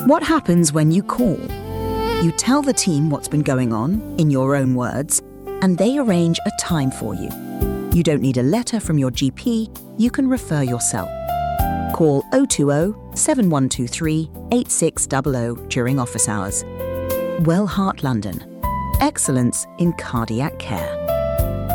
What happens when you call? You tell the team what's been going on, in your own words, and they arrange a time for you. You don't need a letter from your GP, you can refer yourself. Call 020 7123 8600 during office hours. Wellheart London. Excellence in cardiac care.